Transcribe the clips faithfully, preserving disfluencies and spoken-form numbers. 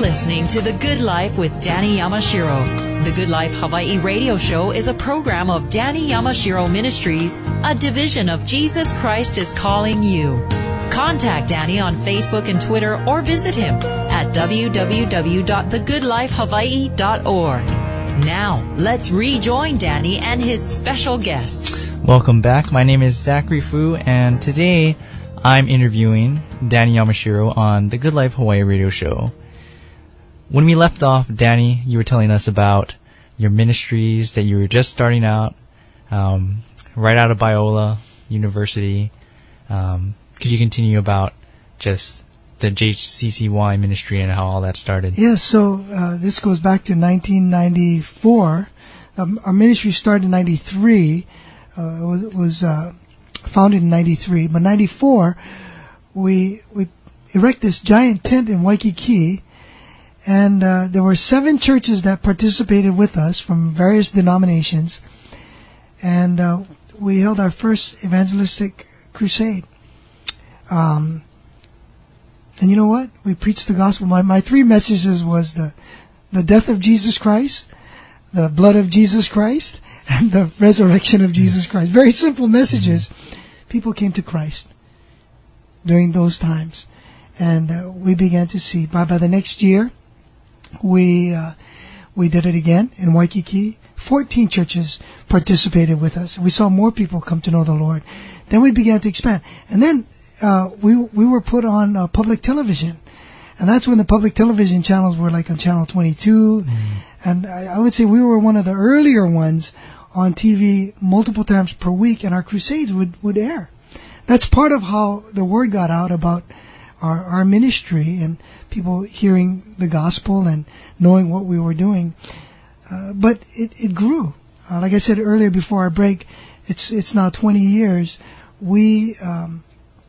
listening to The Good Life with Danny Yamashiro. The Good Life Hawaii radio show is a program of Danny Yamashiro Ministries, a division of Jesus Christ is Calling You. Contact Danny on Facebook and Twitter or visit him at w w w dot the good life hawaii dot org. Now, let's rejoin Danny and his special guests. Welcome back. My name is Zachary Fu, and today I'm interviewing Danny Yamashiro on the Good Life Hawaii radio show. When we left off, Danny, you were telling us about your ministries, that you were just starting out, um, right out of Biola University. Um, could you continue about just the J C C Y ministry and how all that started? Yes, so uh, this goes back to nineteen ninety-four. Um, our ministry started in ninety-three. Uh, it was, was uh, founded in ninety-three. But ninety-four, we we erected this giant tent in Waikiki. And uh, there were seven churches that participated with us from various denominations. And uh, we held our first evangelistic crusade. Um, and you know what? We preached the gospel. My, my three messages was the, the death of Jesus Christ, the blood of Jesus Christ, and the resurrection of Jesus Christ. Very simple messages. People came to Christ during those times. And uh, we began to see. By, by the next year, We uh, we did it again in Waikiki. Fourteen churches participated with us. We saw more people come to know the Lord. Then we began to expand, and then uh, we we were put on uh, public television, and that's when the public television channels were like on Channel twenty-two, mm-hmm. and I, I would say we were one of the earlier ones on T V multiple times per week, and our crusades would would air. That's part of how the word got out about our our ministry and people hearing the gospel and knowing what we were doing. Uh, but it, it grew. Uh, like I said earlier before our break, it's it's now twenty years. We um,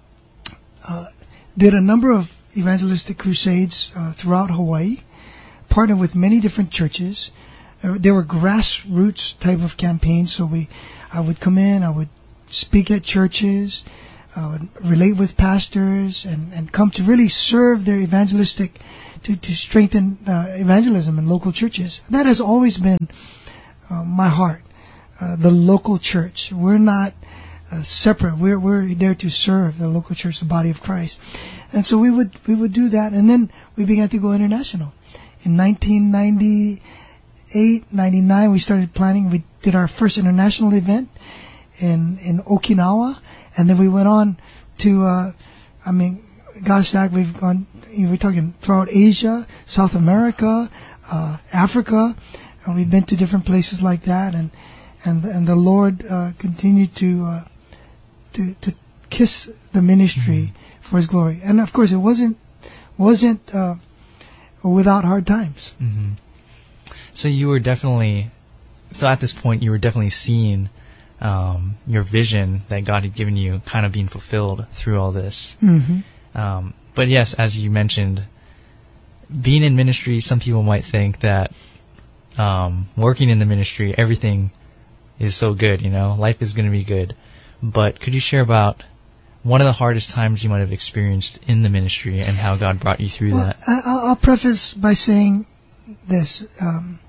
uh, did a number of evangelistic crusades uh, throughout Hawaii, partnered with many different churches. Uh, there were grassroots type of campaigns, so we, I would come in, I would speak at churches, I would relate with pastors and, and come to really serve their evangelistic, to, to strengthen uh, evangelism in local churches. That has always been uh, my heart, uh, the local church. We're not uh, separate. We're we're there to serve the local church, the body of Christ. And so we would we would do that, and then we began to go international. In nineteen ninety-eight, ninety-nine, we started planning. We did our first international event in in Okinawa. And then we went on to, uh, I mean, gosh, Zach, we've gone, you know, we're talking throughout Asia, South America, uh, Africa, and we've been to different places like that. And and and the Lord uh, continued to uh, to to kiss the ministry mm-hmm. for His glory. And of course, it wasn't wasn't uh, without hard times. Mm-hmm. So you were definitely, so at this point, you were definitely seeing Um, your vision that God had given you kind of being fulfilled through all this. Mm-hmm. Um, but yes, as you mentioned, being in ministry, some people might think that um, working in the ministry, everything is so good, you know, life is going to be good. But could you share about one of the hardest times you might have experienced in the ministry and how God brought you through well, that? I, I'll preface by saying this. Um,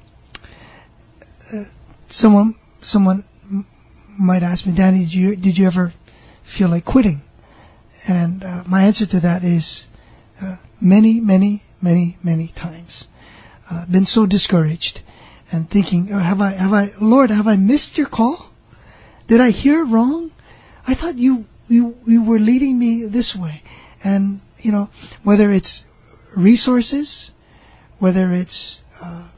uh, someone, someone, might ask me, Danny, did you did you ever feel like quitting? And uh, my answer to that is uh, many, many, many, many times. Uh, been so discouraged and thinking, oh, have I have I Lord, have I missed your call? Did I hear wrong? I thought you you you were leading me this way. And you know, whether it's resources, whether it's uh,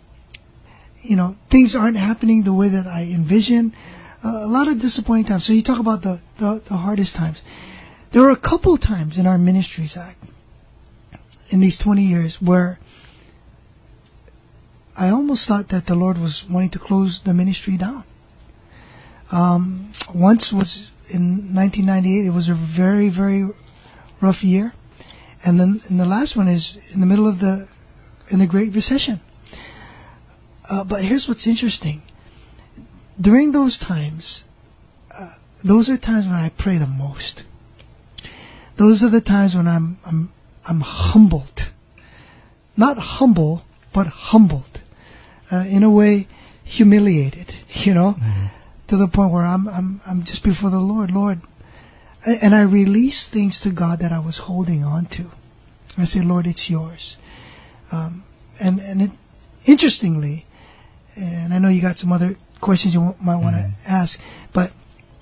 you know, things aren't happening the way that I envision. Uh, a lot of disappointing times. So you talk about the, the, the hardest times. There were a couple times in our ministry, Zach, in these twenty years, where I almost thought that the Lord was wanting to close the ministry down. Um, once was in nineteen ninety-eight. It was a very, very rough year. And then and the last one is in the middle of the, in the Great Recession. Uh, but here's what's interesting. During those times, uh, those are times when I pray the most. Those are the times when I'm I'm I'm humbled, not humble, but humbled. Uh, in a way, humiliated, you know, mm-hmm. to the point where I'm, I'm, I'm just before the Lord, Lord. And I release things to God that I was holding on to. I say, Lord, it's yours. Um, and, and it, interestingly, and I know you got some other questions you might want to mm-hmm. ask, but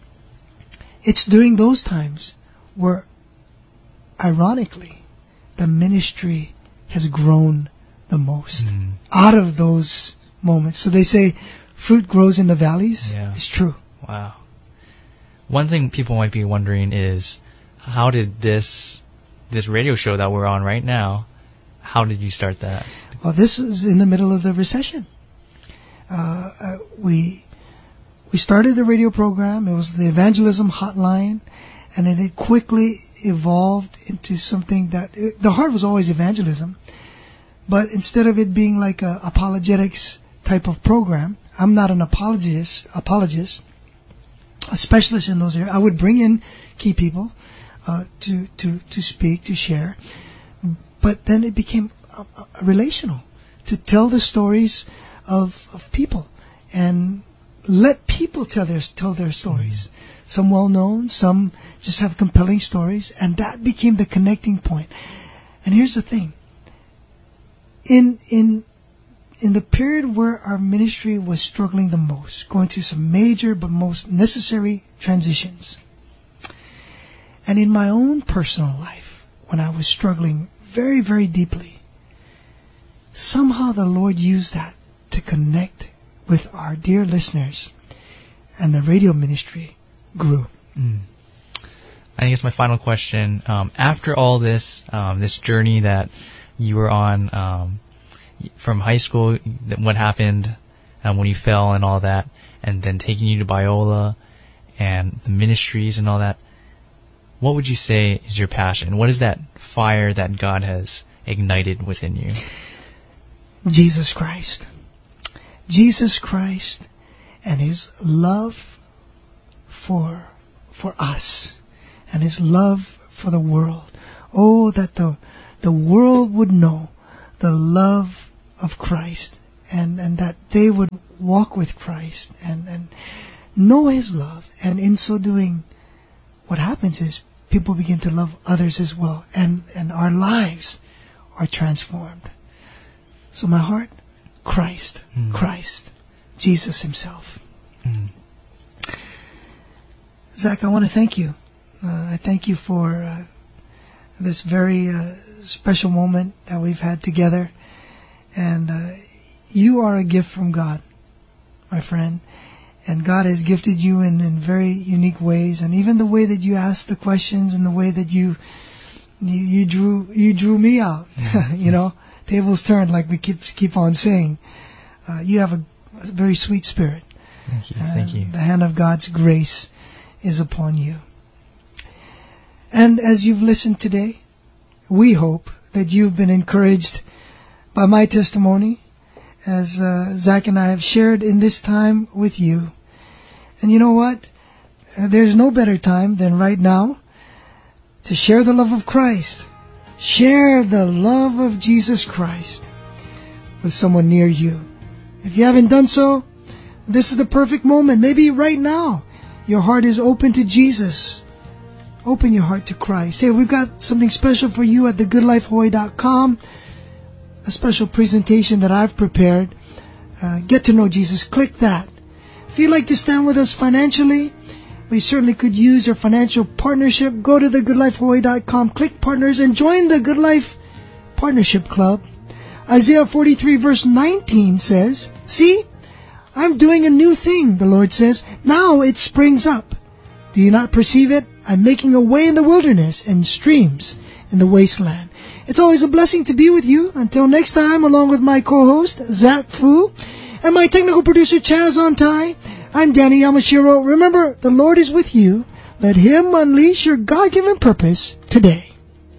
it's during those times where, ironically, the ministry has grown the most mm. out of those moments. So they say fruit grows in the valleys. Yeah. It's true. Wow. One thing people might be wondering is, how did this this radio show that we're on right now, how did you start that? Well, this was in the middle of the recession. Uh, uh, we we started the radio program. It was the evangelism hotline, and then it quickly evolved into something that it, the heart was always evangelism, but instead of it being like a apologetics type of program, I'm not an apologist, apologist, a specialist in those areas. I would bring in key people uh, to to to speak, to share, but then it became uh, uh, relational, to tell the stories of of people and let people tell their tell their stories. Mm-hmm. Some well known, some just have compelling stories, and that became the connecting point. And here's the thing: in in in the period where our ministry was struggling the most, going through some major but most necessary transitions, and in my own personal life, when I was struggling very, very deeply, somehow the Lord used that to connect with our dear listeners, and the radio ministry grew. Mm. I guess my final question, um, after all this, um, this journey that you were on, um, from high school, what happened um, when you fell and all that, and then taking you to Biola and the ministries and all that, what would you say is your passion? What is that fire that God has ignited within you? Jesus Christ. Jesus Christ and His love for for us and His love for the world. Oh, that the the world would know the love of Christ, and, and that they would walk with Christ and, and know His love. And in so doing, what happens is people begin to love others as well, and, and our lives are transformed. So my heart, Christ, mm. Christ, Jesus Himself. Mm. Zach, I want to thank you. Uh, I thank you for uh, this very uh, special moment that we've had together. And uh, you are a gift from God, my friend. And God has gifted you in, in very unique ways. And even the way that you asked the questions and the way that you you, you drew you drew me out. You know, tables turned, like we keep keep on saying. Uh, you have a, a very sweet spirit. Thank you. Uh, Thank you. The hand of God's grace is upon you. And as you've listened today, we hope that you've been encouraged by my testimony, as uh, Zach and I have shared in this time with you. And you know what? Uh, there's no better time than right now to share the love of Christ. Share the love of Jesus Christ with someone near you. If you haven't done so, this is the perfect moment. Maybe right now, your heart is open to Jesus. Open your heart to Christ. Hey, we've got something special for you at the good life hawaii dot com. A special presentation that I've prepared. Uh, get to know Jesus. Click that. If you'd like to stand with us financially, we certainly could use your financial partnership. Go to the good life hawaii dot com, click partners, and join the Good Life Partnership Club. Isaiah forty-three verse nineteen says, "See, I'm doing a new thing," the Lord says. "Now it springs up. Do you not perceive it? I'm making a way in the wilderness and streams in the wasteland." It's always a blessing to be with you. Until next time, along with my co-host, Zach Fu, and my technical producer, Chaz Ontai, I'm Danny Yamashiro. Remember, the Lord is with you. Let Him unleash your God-given purpose today.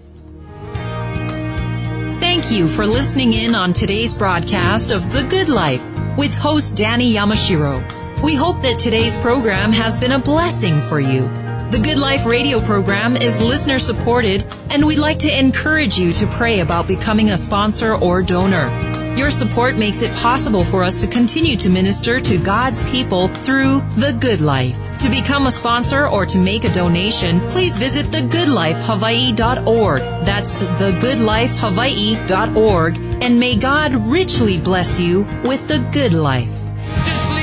Thank you for listening in on today's broadcast of The Good Life with host Danny Yamashiro. We hope that today's program has been a blessing for you. The Good Life radio program is listener supported, and we'd like to encourage you to pray about becoming a sponsor or donor. Your support makes it possible for us to continue to minister to God's people through The Good Life. To become a sponsor or to make a donation, please visit the good life hawaii dot org. That's the good life hawaii dot org. And may God richly bless you with the good life.